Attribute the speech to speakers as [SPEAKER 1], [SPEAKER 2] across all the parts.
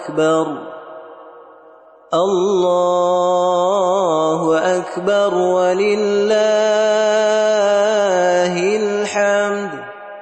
[SPEAKER 1] أكبر الله أكبر ولله الحمد.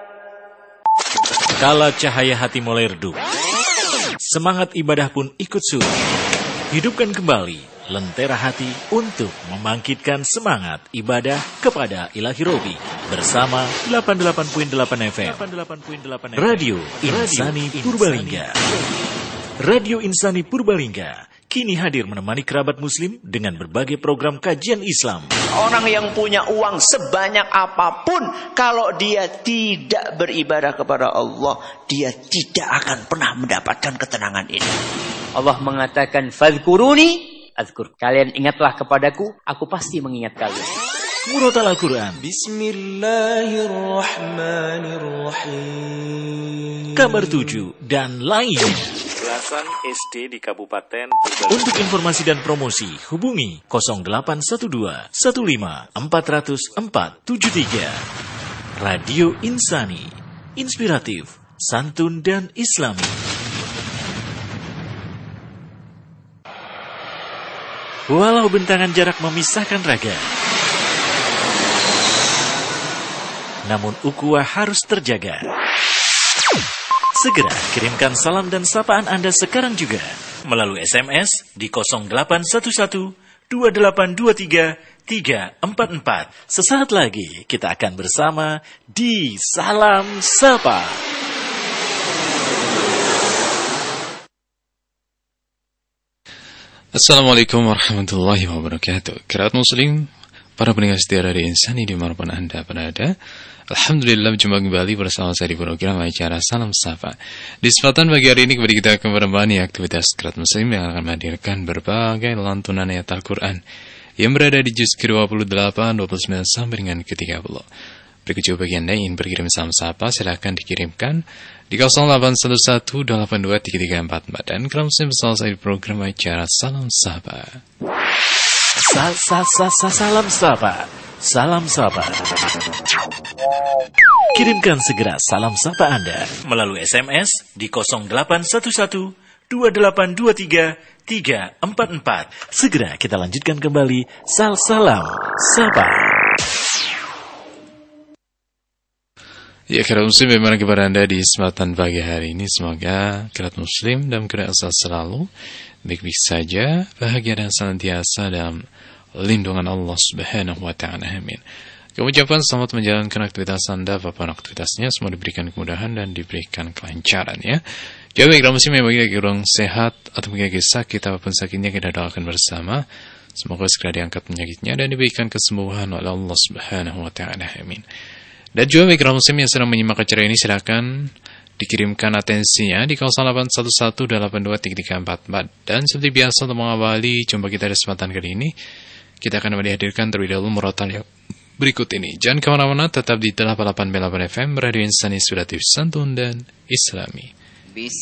[SPEAKER 2] Kala cahaya hati mulai redup, semangat ibadah pun ikut surut. Hidupkan kembali lentera hati untuk membangkitkan semangat ibadah kepada Ilahi Robi bersama 88.8 FM Radio Insani Purbalingga. Radio Insani Purbalingga kini hadir menemani kerabat muslim dengan berbagai program kajian Islam.
[SPEAKER 3] Orang yang punya uang sebanyak apapun, kalau dia tidak beribadah kepada Allah, dia tidak akan pernah mendapatkan ketenangan ini. Allah mengatakan, "Fadhkuruni azkur." Kalian ingatlah kepadaku, aku pasti mengingat kalian.
[SPEAKER 2] Murotal Al-Quran,
[SPEAKER 1] Bismillahirrahmanirrahim.
[SPEAKER 2] Kabar 7 dan lainnya.
[SPEAKER 4] Belasan SD di Kabupaten
[SPEAKER 2] Untuk informasi dan promosi hubungi 0812 15 400 473. Radio Insani, inspiratif, santun dan islami. Walau bentangan jarak memisahkan raga, namun ukhuwah harus terjaga. Segera kirimkan salam dan sapaan Anda sekarang juga melalui SMS di 0811 2823 344. Sesaat lagi kita akan bersama di Salam Sapa.
[SPEAKER 5] Assalamualaikum warahmatullahi wabarakatuh. Kerabat muslim, para pendengar setia Radio Insani dimanapun Anda berada, alhamdulillah berjumpa kembali bersama saya di program acara Salam Sapa. Di kesempatan pagi hari ini kembali kita akan menemani aktivitas kerabat muslim yang akan menghadirkan berbagai lantunan ayat Al-Quran yang berada di juz ke-28, 29 sampai dengan ke-30. Berikut juga bagi Anda yang ingin berkirim salam sapa, silahkan dikirimkan di 0811823344 dan kerabat muslim bersama saya di program acara Salam Sapa.
[SPEAKER 2] Salam Sapa. Salam Sapa. Kirimkan segera salam sapa Anda melalui SMS di 0811 2823 344. Segera kita lanjutkan kembali Salam Sapa.
[SPEAKER 5] Ya, kerabat muslim, bagaimana kepada Anda di kesempatan pagi hari ini? Semoga kerabat muslim dalam keadaan selalu baik-baik saja, bahagia dan senantiasa dalam lindungan Allah Subhanahu wa ta'ala. Amin. Kami ucapkan selamat menjalankan aktivitas Anda, apapun aktivitasnya, semua diberikan kemudahan dan diberikan kelancaran ya. Jadi kerabat muslim yang bagi kurang sehat atau mungkin sakit apapun sakitnya, kita doakan bersama semoga segera diangkat penyakitnya dan diberikan kesembuhan oleh Allah Subhanahu wa ta'ala. Amin. Dan juga bagi kerabat muslim yang sedang menyimak acara ini, silakan dikirimkan atensinya di 0811823344. Dan seperti biasa untuk mengawali jumpa kita di kesempatan kali ini, kita akan kembali hadirkan terlebih dahulu murotal yang berikut ini. Jangan kemana-mana, tetap di 88.8 FM Radio Insani Inspiratif Santun dan Islami.